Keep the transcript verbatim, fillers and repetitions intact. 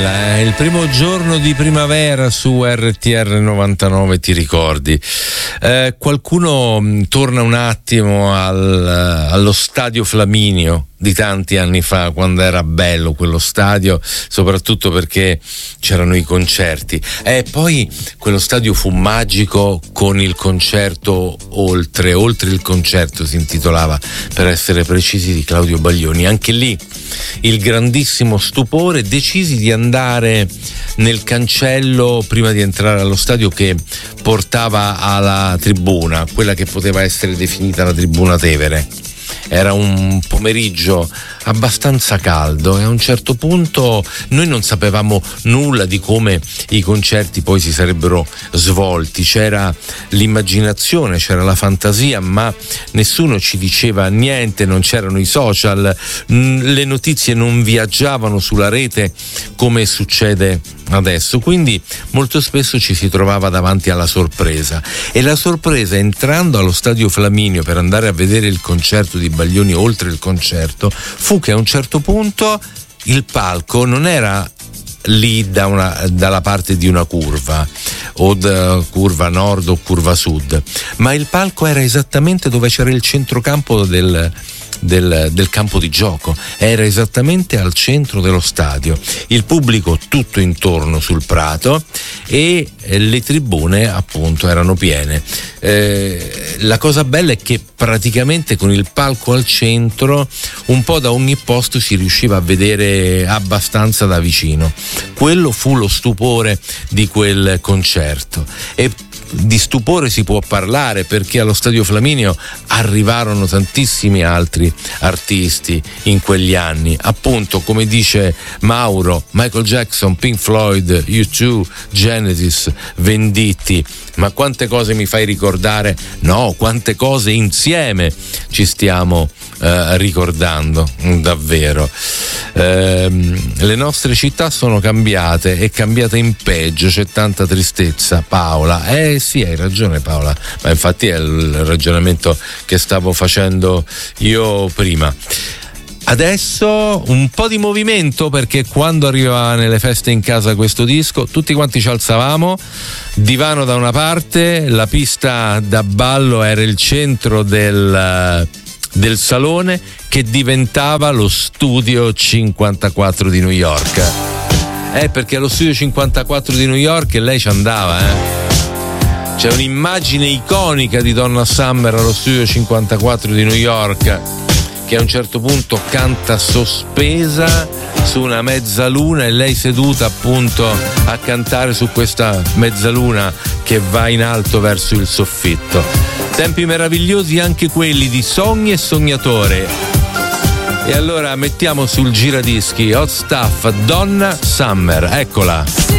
Il primo giorno di primavera su R T R novantanove, ti ricordi? Eh, qualcuno torna un attimo al, allo stadio Flaminio di tanti anni fa, quando era bello quello stadio, soprattutto perché c'erano i concerti. E poi quello stadio fu magico con il concerto oltre, oltre il concerto si intitolava, per essere precisi, di Claudio Baglioni. Anche lì il grandissimo stupore, decisi di andare nel cancello prima di entrare allo stadio che portava alla tribuna, quella che poteva essere definita la tribuna Tevere. Era un pomeriggio abbastanza caldo e a un certo punto noi non sapevamo nulla di come i concerti poi si sarebbero svolti. C'era l'immaginazione, c'era la fantasia, ma nessuno ci diceva niente, non c'erano i social, le notizie non viaggiavano sulla rete come succede adesso, quindi molto spesso ci si trovava davanti alla sorpresa, e la sorpresa, entrando allo stadio Flaminio per andare a vedere il concerto di Baglioni oltre il concerto, fu che a un certo punto il palco non era lì da una, dalla parte di una curva, o da curva nord o curva sud, ma il palco era esattamente dove c'era il centrocampo del Del, del campo di gioco, era esattamente al centro dello stadio, il pubblico tutto intorno sul prato e le tribune appunto erano piene. Eh, la cosa bella è che praticamente con il palco al centro un po' da ogni posto si riusciva a vedere abbastanza da vicino. Quello fu lo stupore di quel concerto, e di stupore si può parlare perché allo stadio Flaminio arrivarono tantissimi altri artisti in quegli anni, appunto, come dice Mauro, Michael Jackson, Pink Floyd, U due, Genesis, Venditti. Ma quante cose mi fai ricordare? No, quante cose insieme ci stiamo eh, ricordando, davvero. Eh, le nostre città sono cambiate, e cambiate in peggio, c'è tanta tristezza, Paola. Eh sì, hai ragione Paola, ma infatti è il ragionamento che stavo facendo io prima. Adesso un po' di movimento, perché quando arriva nelle feste in casa questo disco tutti quanti ci alzavamo, divano da una parte, la pista da ballo era il centro del, del salone, che diventava lo studio cinquantaquattro di New York. Eh, perché allo studio cinquantaquattro di New York lei ci andava, eh. C'è un'immagine iconica di Donna Summer allo studio cinquantaquattro di New York, che a un certo punto canta sospesa su una mezzaluna, e lei seduta appunto a cantare su questa mezzaluna che va in alto verso il soffitto. Tempi meravigliosi anche quelli di Sogni e Sognatore. E allora mettiamo sul giradischi Hot Stuff, Donna Summer, eccola.